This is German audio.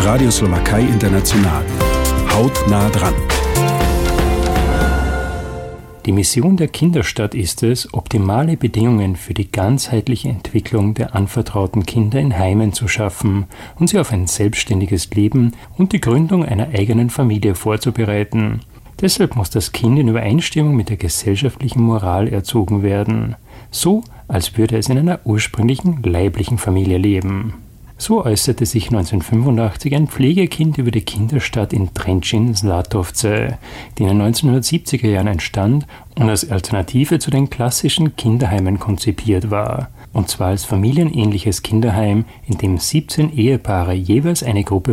Radio Slowakei International. Hautnah dran. Die Mission der Kinderstadt ist es, optimale Bedingungen für die ganzheitliche Entwicklung der anvertrauten Kinder in Heimen zu schaffen und sie auf ein selbstständiges Leben und die Gründung einer eigenen Familie vorzubereiten. Deshalb muss das Kind in Übereinstimmung mit der gesellschaftlichen Moral erzogen werden, so als würde es in einer ursprünglichen leiblichen Familie leben. So äußerte sich 1985 ein Pflegekind über die Kinderstadt in Trenčín-Zlatovce, die in den 1970er Jahren entstand und als Alternative zu den klassischen Kinderheimen konzipiert war. Und zwar als familienähnliches Kinderheim, in dem 17 Ehepaare jeweils eine Gruppe